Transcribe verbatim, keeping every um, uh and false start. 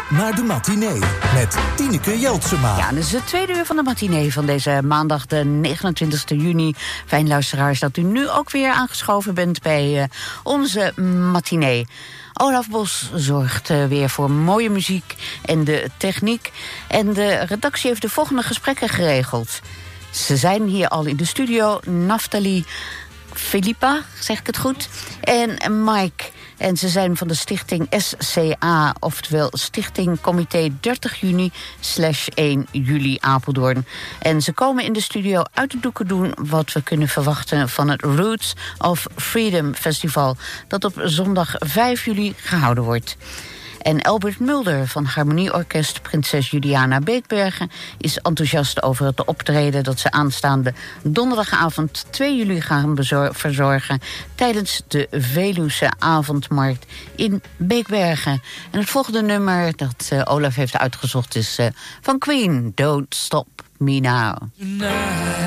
naar de matinee met Tineke Jeltsema. Ja, dit is het tweede uur van de matinee van deze maandag de negenentwintigste juni. Fijn luisteraars dat u nu ook weer aangeschoven bent bij uh, onze matinee. Olaf Bos zorgt uh, weer voor mooie muziek en de techniek. En de redactie heeft de volgende gesprekken geregeld. Ze zijn hier al in de studio. Naftali Philippa, zeg ik het goed, en Mike. En ze zijn van de stichting S C A, oftewel Stichting Comité dertig juni slash één juli Apeldoorn. En ze komen in de studio uit de doeken doen wat we kunnen verwachten van het Roots of Freedom Festival, dat op zondag vijf juli gehouden wordt. En Albert Mulder van Harmonieorkest Prinses Juliana Beekbergen is enthousiast over het optreden dat ze aanstaande donderdagavond twee juli gaan bezor- verzorgen tijdens de Veluwse Avondmarkt in Beekbergen. En het volgende nummer dat uh, Olaf heeft uitgezocht is uh, van Queen, Don't Stop Me Now.